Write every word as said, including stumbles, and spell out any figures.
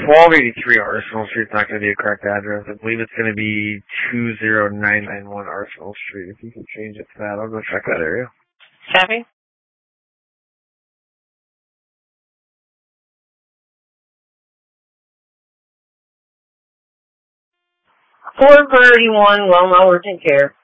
twelve eighty-three Arsenal Street's not going to be a correct address. I believe it's going to be two zero nine nine one Arsenal Street. If you can change it to that, I'll go check that area. Copy. four thirty-one, well, no urgent care.